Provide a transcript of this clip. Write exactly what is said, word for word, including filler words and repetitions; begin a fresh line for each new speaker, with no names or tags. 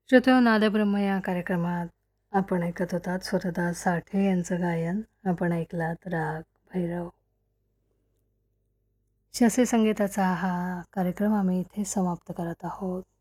श्रोतेहो, नादब्रह्म या कार्यक्रमात आपण ऐकत होतात स्वतःदास साठे यांचं गायन. आपण ऐकलात राग भैरव. शास्त्रीय संगीताचा हा कार्यक्रम आम्ही इथे समाप्त करत आहोत.